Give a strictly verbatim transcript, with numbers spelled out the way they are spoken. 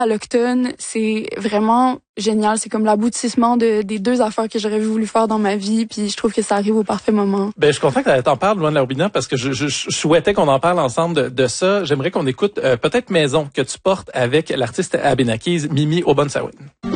À l'Octone, c'est vraiment génial. C'est comme l'aboutissement de, des deux affaires que j'aurais voulu faire dans ma vie. Puis je trouve que ça arrive au parfait moment. Ben, je suis content que t'en parles, Louane Laurbinan, parce que je, je, je souhaitais qu'on en parle ensemble de, de ça. J'aimerais qu'on écoute euh, peut-être Maison que tu portes avec l'artiste abénaquise Mimi Obonsawin.